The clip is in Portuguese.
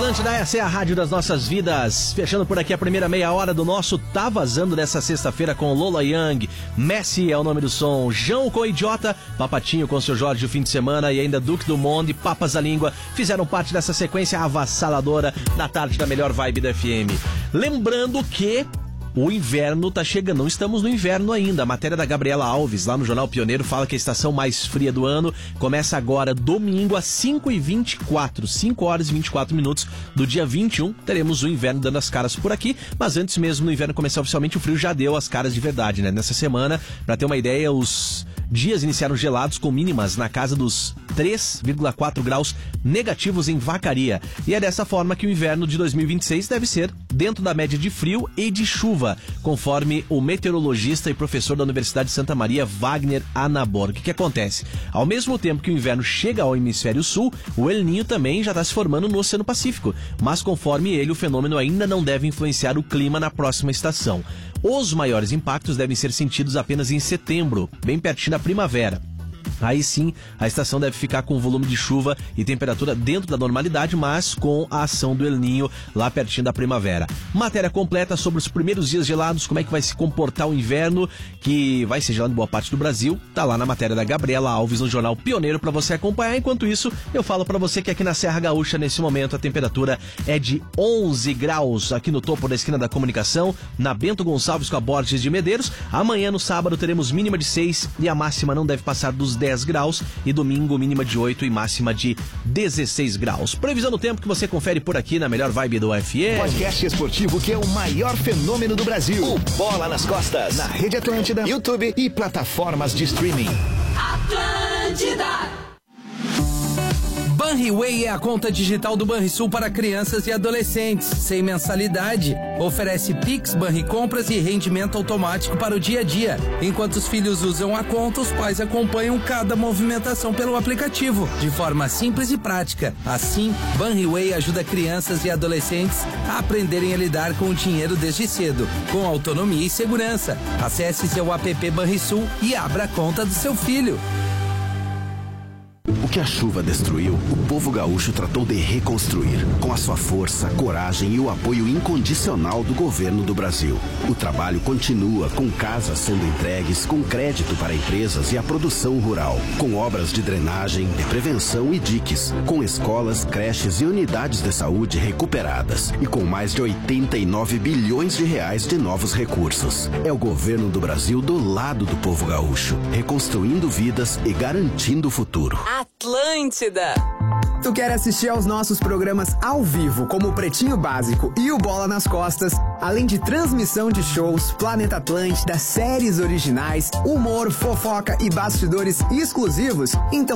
Atlântida, essa é a rádio das nossas vidas. Fechando por aqui a primeira meia hora do nosso Tá Vazando dessa sexta-feira com Lola Young. Messi é o nome do som. João com Idiota, Papatinho com Seu Jorge o fim de semana e ainda Duque do Monde, Papas da Língua fizeram parte dessa sequência avassaladora da tarde da melhor vibe da FM. Lembrando que o inverno tá chegando, não estamos no inverno ainda. A matéria da Gabriela Alves, lá no Jornal Pioneiro, fala que a estação mais fria do ano começa agora, domingo, às 5h24, 5 horas e 24 minutos do dia 21. Teremos o inverno dando as caras por aqui, mas antes mesmo do inverno começar oficialmente, o frio já deu as caras de verdade, né? Nessa semana, pra ter uma ideia, os dias iniciaram gelados com mínimas na casa dos 3,4 graus negativos em Vacaria. E é dessa forma que o inverno de 2026 deve ser dentro da média de frio e de chuva, conforme o meteorologista e professor da Universidade de Santa Maria, Wagner Anabor. O que acontece? Ao mesmo tempo que o inverno chega ao hemisfério sul, o El Niño também já está se formando no Oceano Pacífico, mas conforme ele, o fenômeno ainda não deve influenciar o clima na próxima estação. Os maiores impactos devem ser sentidos apenas em setembro, bem pertinho da primavera. Aí sim, a estação deve ficar com volume de chuva e temperatura dentro da normalidade, mas com a ação do El Niño lá pertinho da primavera. Matéria completa sobre os primeiros dias gelados, como é que vai se comportar o inverno, que vai ser gelado em boa parte do Brasil, tá lá na matéria da Gabriela Alves no Jornal Pioneiro para você acompanhar. Enquanto isso, eu falo para você que aqui na Serra Gaúcha, nesse momento, a temperatura é de 11 graus aqui no topo da esquina da comunicação, na Bento Gonçalves com a Borges de Medeiros. Amanhã, no sábado, teremos mínima de 6 e a máxima não deve passar dos 10 graus, e domingo mínima de 8 e máxima de 16 graus. Previsão do tempo que você confere por aqui na melhor vibe do FM. Podcast esportivo que é o maior fenômeno do Brasil. O Bola nas Costas. Na Rede Atlântida, YouTube e plataformas de streaming. Atlântida. Banriway é a conta digital do Banrisul para crianças e adolescentes, sem mensalidade. Oferece Pix, Banricompras e rendimento automático para o dia a dia. Enquanto os filhos usam a conta, os pais acompanham cada movimentação pelo aplicativo, de forma simples e prática. Assim, Banriway ajuda crianças e adolescentes a aprenderem a lidar com o dinheiro desde cedo, com autonomia e segurança. Acesse seu app Banrisul e abra a conta do seu filho. O que a chuva destruiu, o povo gaúcho tratou de reconstruir, com a sua força, coragem e o apoio incondicional do governo do Brasil. O trabalho continua, com casas sendo entregues, com crédito para empresas e a produção rural, com obras de drenagem, de prevenção e diques, com escolas, creches e unidades de saúde recuperadas e com mais de 89 bilhões de reais de novos recursos. É o governo do Brasil do lado do povo gaúcho, reconstruindo vidas e garantindo o futuro. Atlântida. Tu quer assistir aos nossos programas ao vivo, como o Pretinho Básico e o Bola nas Costas, além de transmissão de shows, Planeta Atlântida, séries originais, humor, fofoca e bastidores exclusivos? Então